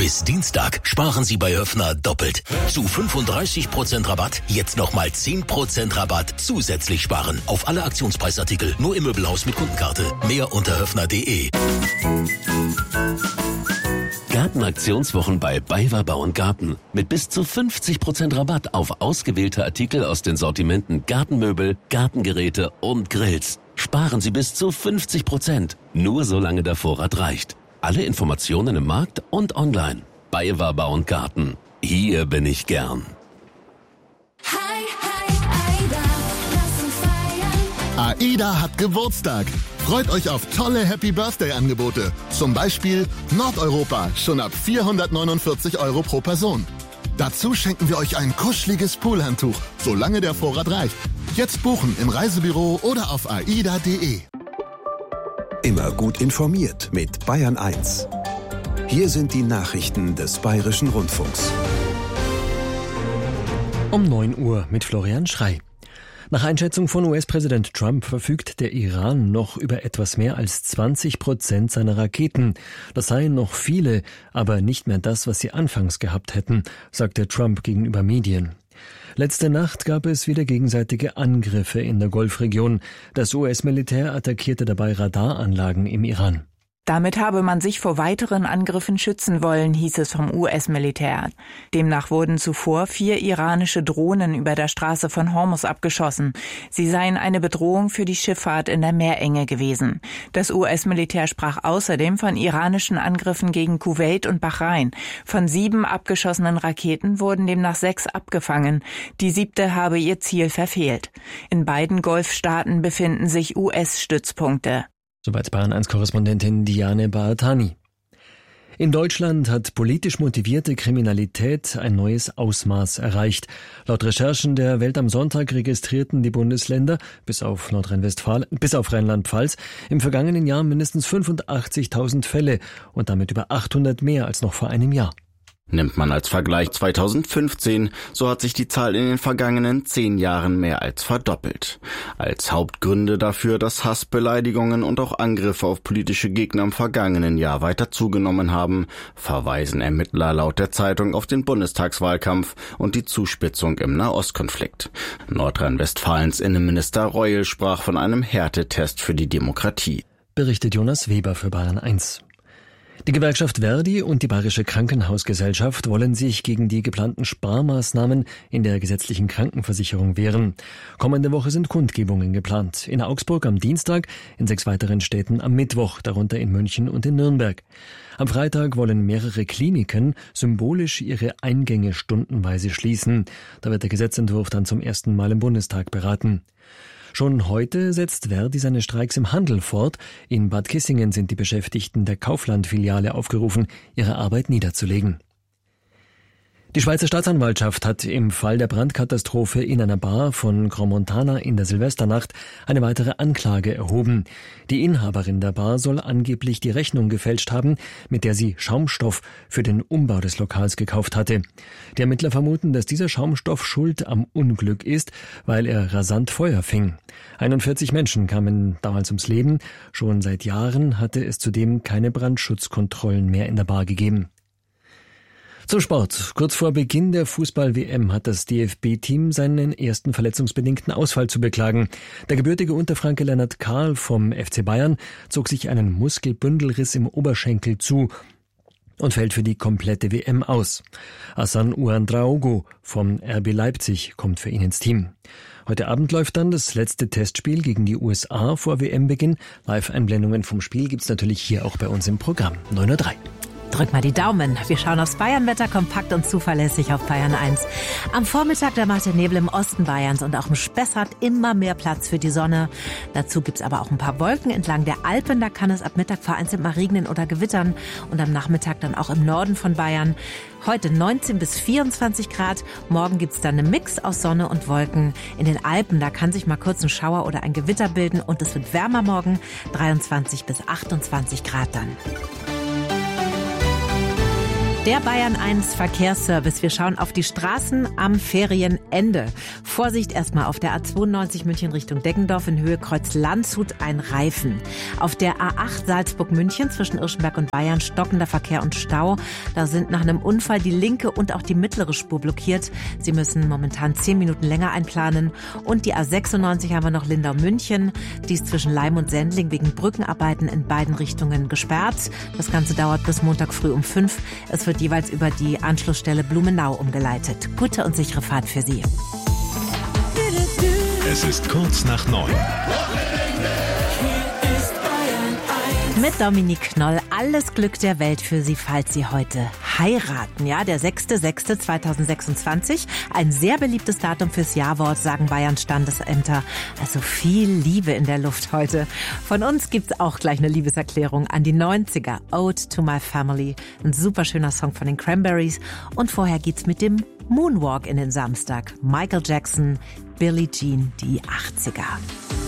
Bis Dienstag sparen Sie bei Höffner doppelt. Zu 35% Rabatt, jetzt nochmal 10% Rabatt zusätzlich sparen. Auf alle Aktionspreisartikel, nur im Möbelhaus mit Kundenkarte. Mehr unter höffner.de. Gartenaktionswochen bei BayWa Bau & Garten. Mit bis zu 50% Rabatt auf ausgewählte Artikel aus den Sortimenten Gartenmöbel, Gartengeräte und Grills. Sparen Sie bis zu 50%. Nur solange der Vorrat reicht. Alle Informationen im Markt und online. BayWa Bau & Garten. Hier bin ich gern. AIDA hat Geburtstag. Freut euch auf tolle Happy-Birthday-Angebote. Zum Beispiel Nordeuropa, schon ab 449 € pro Person. Dazu schenken wir euch ein kuscheliges Poolhandtuch, solange der Vorrat reicht. Jetzt buchen im Reisebüro oder auf aida.de. Immer gut informiert mit Bayern 1. Hier sind die Nachrichten des Bayerischen Rundfunks. Um 9 Uhr mit Florian Schrey. Nach Einschätzung von US-Präsident Trump verfügt der Iran noch über etwas mehr als 20% seiner Raketen. Das seien noch viele, aber nicht mehr das, was sie anfangs gehabt hätten, sagte Trump gegenüber Medien. Letzte Nacht gab es wieder gegenseitige Angriffe in der Golfregion. Das US-Militär attackierte dabei Radaranlagen im Iran. Damit habe man sich vor weiteren Angriffen schützen wollen, hieß es vom US-Militär. Demnach wurden zuvor 4 iranische Drohnen über der Straße von Hormuz abgeschossen. Sie seien eine Bedrohung für die Schifffahrt in der Meerenge gewesen. Das US-Militär sprach außerdem von iranischen Angriffen gegen Kuwait und Bahrain. Von 7 abgeschossenen Raketen wurden demnach 6 abgefangen. Die 7. habe ihr Ziel verfehlt. In beiden Golfstaaten befinden sich US-Stützpunkte. Soweit Bayern 1-Korrespondentin Diane Baatani. In Deutschland hat politisch motivierte Kriminalität ein neues Ausmaß erreicht. Laut Recherchen der Welt am Sonntag registrierten die Bundesländer, bis auf Rheinland-Pfalz, im vergangenen Jahr mindestens 85.000 Fälle und damit über 800 mehr als noch vor einem Jahr. Nimmt man als Vergleich 2015, so hat sich die Zahl in den vergangenen 10 Jahren mehr als verdoppelt. Als Hauptgründe dafür, dass Hass, Beleidigungen und auch Angriffe auf politische Gegner im vergangenen Jahr weiter zugenommen haben, verweisen Ermittler laut der Zeitung auf den Bundestagswahlkampf und die Zuspitzung im Nahostkonflikt. Nordrhein-Westfalens Innenminister Reul sprach von einem Härtetest für die Demokratie. Berichtet Jonas Weber für Bayern 1. Die Gewerkschaft Verdi und die Bayerische Krankenhausgesellschaft wollen sich gegen die geplanten Sparmaßnahmen in der gesetzlichen Krankenversicherung wehren. Kommende Woche sind Kundgebungen geplant. In Augsburg am Dienstag, in 6 weiteren Städten am Mittwoch, darunter in München und in Nürnberg. Am Freitag wollen mehrere Kliniken symbolisch ihre Eingänge stundenweise schließen. Da wird der Gesetzentwurf dann zum ersten Mal im Bundestag beraten. Schon heute setzt Verdi seine Streiks im Handel fort. In Bad Kissingen sind die Beschäftigten der Kaufland-Filiale aufgerufen, ihre Arbeit niederzulegen. Die Schweizer Staatsanwaltschaft hat im Fall der Brandkatastrophe in einer Bar von Crans-Montana in der Silvesternacht eine weitere Anklage erhoben. Die Inhaberin der Bar soll angeblich die Rechnung gefälscht haben, mit der sie Schaumstoff für den Umbau des Lokals gekauft hatte. Die Ermittler vermuten, dass dieser Schaumstoff schuld am Unglück ist, weil er rasant Feuer fing. 41 Menschen kamen damals ums Leben. Schon seit Jahren hatte es zudem keine Brandschutzkontrollen mehr in der Bar gegeben. Zum Sport. Kurz vor Beginn der Fußball-WM hat das DFB-Team seinen ersten verletzungsbedingten Ausfall zu beklagen. Der gebürtige Unterfranke Lennart Kahl vom FC Bayern zog sich einen Muskelbündelriss im Oberschenkel zu und fällt für die komplette WM aus. Hassan Ouedraogo vom RB Leipzig kommt für ihn ins Team. Heute Abend läuft dann das letzte Testspiel gegen die USA vor WM-Beginn. Live-Einblendungen vom Spiel gibt's natürlich hier auch bei uns im Programm. 9:03 Uhr. Drück mal die Daumen. Wir schauen aufs Bayernwetter kompakt und zuverlässig auf Bayern 1. Am Vormittag, da macht der Nebel im Osten Bayerns und auch im Spessart immer mehr Platz für die Sonne. Dazu gibt's aber auch ein paar Wolken entlang der Alpen. Da kann es ab Mittag vereinzelt mal regnen oder gewittern. Und am Nachmittag dann auch im Norden von Bayern. Heute 19 bis 24 Grad. Morgen gibt's dann einen Mix aus Sonne und Wolken. In den Alpen, da kann sich mal kurz ein Schauer oder ein Gewitter bilden. Und es wird wärmer morgen. 23 bis 28 Grad dann. Der Bayern 1 Verkehrsservice. Wir schauen auf die Straßen am Ferienende. Vorsicht erstmal auf der A92 München Richtung Deggendorf in Höhe Kreuz Landshut ein Reifen. Auf der A8 Salzburg-München zwischen Irschenberg und Bayern stockender Verkehr und Stau. Da sind nach einem Unfall die linke und auch die mittlere Spur blockiert. Sie müssen momentan 10 Minuten länger einplanen. Und die A96 haben wir noch Lindau-München. Die ist zwischen Leim und Sendling wegen Brückenarbeiten in beiden Richtungen gesperrt. Das Ganze dauert bis Montag früh um 5. Es wird jeweils über die Anschlussstelle Blumenau umgeleitet. Gute und sichere Fahrt für Sie. Es ist kurz nach 9. Mit Dominique Knoll. Alles Glück der Welt für Sie, falls Sie heute heiraten. Ja, der 6.6.2026. Ein sehr beliebtes Datum fürs Ja-Wort, sagen Bayerns Standesämter. Also viel Liebe in der Luft heute. Von uns gibt's auch gleich eine Liebeserklärung an die 90er. Ode to my family. Ein super schöner Song von den Cranberries. Und vorher geht's mit dem Moonwalk in den Samstag. Michael Jackson, Billie Jean, die 80er.